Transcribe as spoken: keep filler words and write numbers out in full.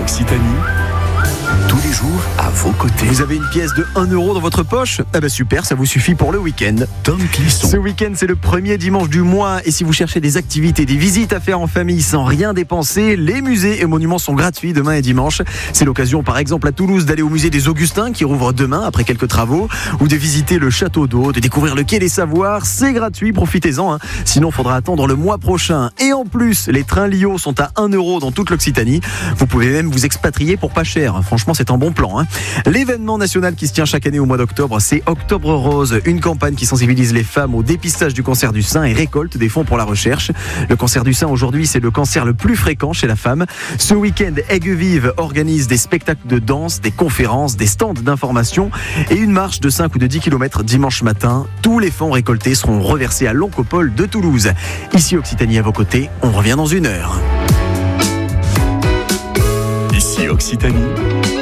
Occitanie, tous les jours à vos côtés. Vous avez une pièce de un euro dans votre poche ? Eh ben super, ça vous suffit pour le week-end. Tom Clisson. Ce week-end, c'est le premier dimanche du mois. Et si vous cherchez des activités, des visites à faire en famille sans rien dépenser, les musées et monuments sont gratuits demain et dimanche. C'est l'occasion, par exemple, à Toulouse, d'aller au musée des Augustins qui rouvre demain après quelques travaux, ou de visiter le château d'eau, de découvrir le quai des Savoirs. C'est gratuit, profitez-en. Hein. Sinon, il faudra attendre le mois prochain. Et en plus, les trains Lio sont à un euro dans toute l'Occitanie. Vous pouvez même vous expatrier pour pas cher. Franchement, c'est un bon plan. Hein. L'événement national qui se tient chaque année au mois d'octobre, c'est Octobre Rose, une campagne qui sensibilise les femmes au dépistage du cancer du sein et récolte des fonds pour la recherche. Le cancer du sein, aujourd'hui, c'est le cancer le plus fréquent chez la femme. Ce week-end, Aigues-Vives organise des spectacles de danse, des conférences, des stands d'information et une marche de cinq ou de dix kilomètres dimanche matin. Tous les fonds récoltés seront reversés à l'Oncopole de Toulouse. Ici Occitanie à vos côtés, on revient dans une heure. Ici Occitanie,